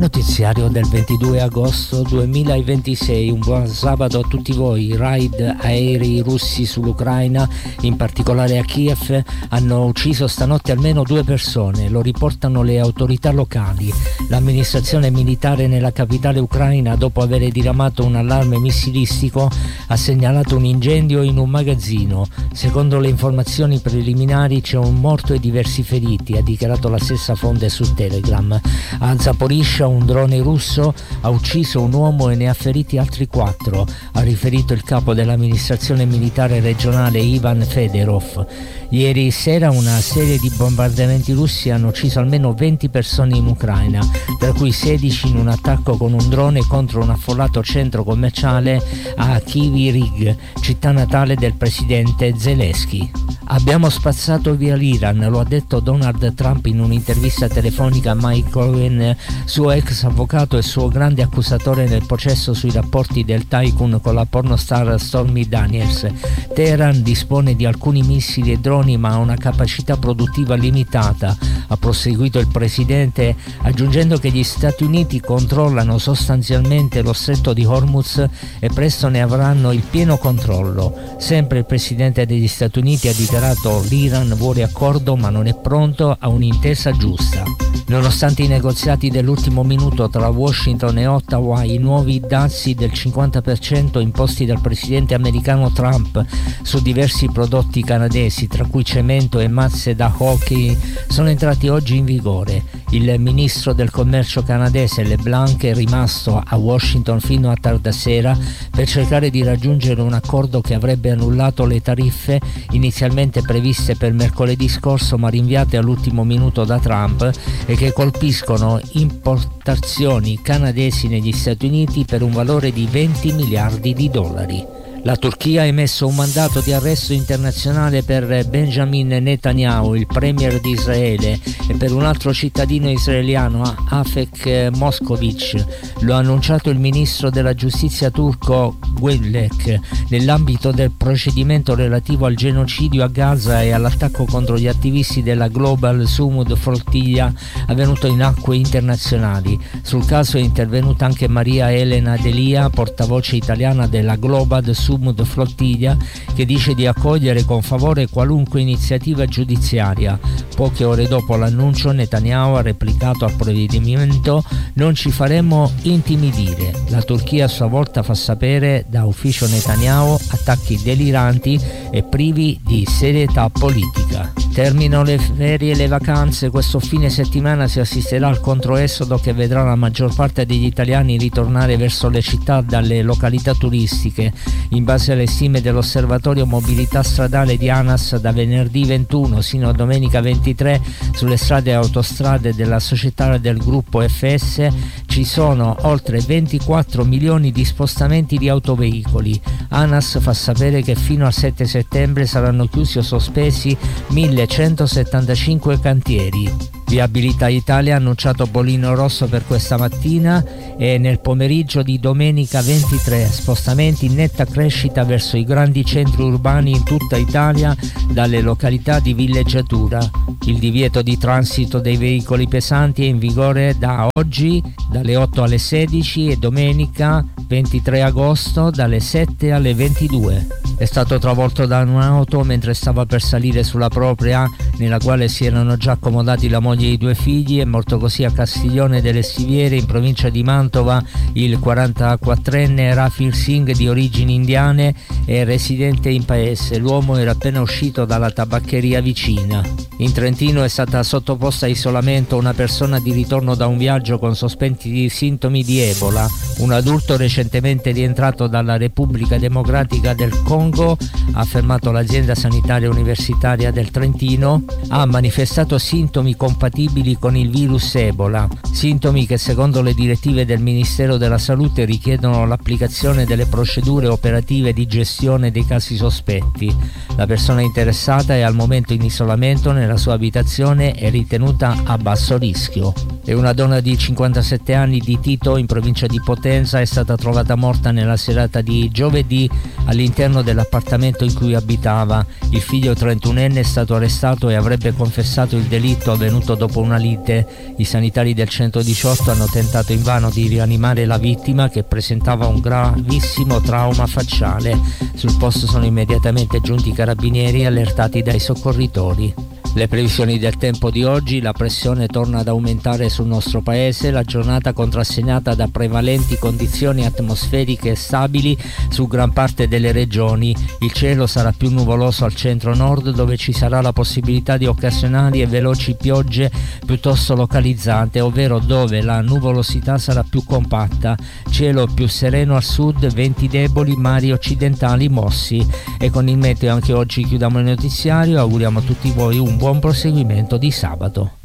Notiziario del 22 agosto 2026, un buon sabato a tutti voi. I raid aerei russi sull'Ucraina, in particolare a Kiev, hanno ucciso stanotte almeno 2 persone, lo riportano le autorità locali. L'amministrazione militare nella capitale ucraina, dopo aver diramato un allarme missilistico, ha segnalato un incendio in un magazzino. Secondo le informazioni preliminari c'è un morto e diversi feriti, ha dichiarato la stessa fonte su Telegram. A Zaporizhzhia un drone russo ha ucciso un uomo e ne ha feriti altri 4, ha riferito il capo dell'amministrazione militare regionale Ivan Fedorov. Ieri sera una serie di bombardamenti russi hanno ucciso almeno 20 persone in Ucraina, tra cui 16 in un attacco con un drone contro un affollato centro commerciale a Kryvyi Rih, città natale del presidente Zelensky. Abbiamo spazzato via l'Iran, lo ha detto Donald Trump in un'intervista telefonica a Mike Cohen, suo ex avvocato e suo grande accusatore nel processo sui rapporti del tycoon con la pornostar Stormy Daniels. Teheran dispone di alcuni missili e droni ma ha una capacità produttiva limitata, ha proseguito il presidente, aggiungendo che gli Stati Uniti controllano sostanzialmente lo stretto di Hormuz e presto ne avranno il pieno controllo. Sempre il presidente degli Stati Uniti ha dichiarato: l'Iran vuole accordo ma non è pronto a un'intesa giusta. Nonostante i negoziati dell'ultimo minuto tra Washington e Ottawa, i nuovi dazi del 50% imposti dal presidente americano Trump su diversi prodotti canadesi, tra cui cemento e mazze da hockey, sono entrati oggi in vigore. Il ministro del commercio canadese LeBlanc è rimasto a Washington fino a tarda sera per cercare di raggiungere un accordo che avrebbe annullato le tariffe inizialmente previste per mercoledì scorso ma rinviate all'ultimo minuto da Trump e che colpiscono importazioni canadesi negli Stati Uniti per un valore di 20 miliardi di dollari. La Turchia ha emesso un mandato di arresto internazionale per Benjamin Netanyahu, il premier di Israele, e per un altro cittadino israeliano, Afek Moskovic. Lo ha annunciato il ministro della giustizia turco Guellek nell'ambito del procedimento relativo al genocidio a Gaza e all'attacco contro gli attivisti della Global Sumud Flotilla avvenuto in acque internazionali. Sul caso è intervenuta anche Maria Elena Delia, portavoce italiana della Global Sumud Flottiglia, che dice di accogliere con favore qualunque iniziativa giudiziaria. Poche ore dopo l'annuncio, Netanyahu ha replicato al provvedimento: non ci faremo intimidire. La Turchia a sua volta fa sapere, da ufficio Netanyahu, attacchi deliranti e privi di serietà politica. Terminano le ferie e le vacanze, questo fine settimana si assisterà al controesodo che vedrà la maggior parte degli italiani ritornare verso le città dalle località turistiche. In base alle stime dell'Osservatorio Mobilità Stradale di ANAS, da venerdì 21 sino a domenica 23 sulle strade e autostrade della società del gruppo FS ci sono oltre 24 milioni di spostamenti di autoveicoli. ANAS fa sapere che fino al 7 settembre saranno chiusi o sospesi 1175 cantieri. Viabilità Italia ha annunciato bollino rosso per questa mattina e nel pomeriggio di domenica 23 spostamenti in netta crescita verso i grandi centri urbani in tutta Italia dalle località di villeggiatura. Il divieto di transito dei veicoli pesanti è in vigore da oggi dalle 8 alle 16 e domenica 23 agosto dalle 7 alle 22. È stato travolto da un'auto mentre stava per salire sulla propria, nella quale si erano già accomodati la moglie e i 2 figli. È morto così a Castiglione delle Stiviere, in provincia di Mantova, il 44enne Rafil Singh, di origini indiane e residente in paese. L'uomo era appena uscito dalla tabaccheria vicina. In Trentino è stata sottoposta a isolamento una persona di ritorno da un viaggio con sospetti sintomi di Ebola. Un adulto recentemente rientrato dalla Repubblica Democratica del Congo, ha affermato l'azienda sanitaria universitaria del Trentino, ha manifestato sintomi compatibili con il virus Ebola, sintomi che secondo le direttive del Ministero della Salute richiedono l'applicazione delle procedure operative di gestione dei casi sospetti. La persona interessata è al momento in isolamento nella sua abitazione e ritenuta a basso rischio. E una donna di 57 anni di Tito, in provincia di Potenza, è stata trovata morta nella serata di giovedì all'interno dell'appartamento in cui abitava. Il figlio 31enne è stato arrestato e avrebbe confessato il delitto avvenuto dopo una lite. I sanitari del 118 hanno tentato invano di rianimare la vittima, che presentava un gravissimo trauma facciale. Sul posto sono immediatamente giunti i carabinieri allertati dai soccorritori. Le previsioni del tempo di oggi: la pressione torna ad aumentare sul nostro paese, la giornata contrassegnata da prevalenti condizioni atmosferiche stabili su gran parte delle regioni. Il cielo sarà più nuvoloso al centro-nord, dove ci sarà la possibilità di occasionali e veloci piogge piuttosto localizzate, ovvero dove la nuvolosità sarà più compatta. Cielo più sereno al sud, venti deboli, mari occidentali mossi. E con il meteo anche oggi chiudiamo il notiziario. Auguriamo a tutti voi un buon proseguimento di sabato.